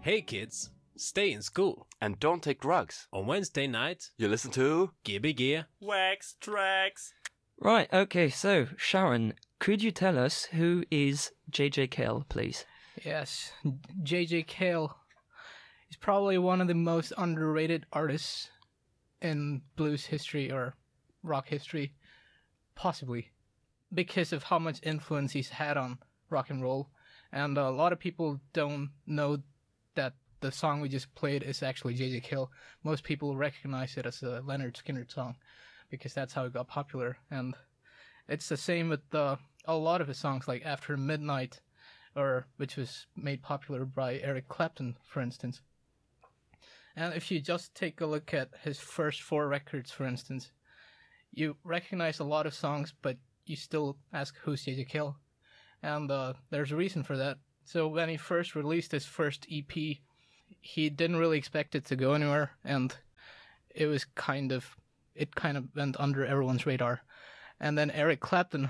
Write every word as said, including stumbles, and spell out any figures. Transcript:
Hey kids, stay in school. And don't take drugs. On Wednesday night, You listen to Gibby Gear. Wax Tracks. Right, okay, so Sharon, could you tell us who is J J. Cale, please? Yes, J J. Cale is probably one of the most underrated artists in blues history or rock history, possibly, because of how much influence he's had on rock and roll. And a lot of people don't know that the song we just played is actually J J. Cale. Most people recognize it as a Leonard Skinner song because that's how it got popular. And it's the same with uh, a lot of his songs, like After Midnight, or which was made popular by Eric Clapton, for instance. And if you just take a look at his first four records, for instance, you recognize a lot of songs, but you still ask who's J J. Cale. And uh, there's a reason for that. So when he first released his first E P, he didn't really expect it to go anywhere, and it was kind of, it kind of went under everyone's radar. And then Eric Clapton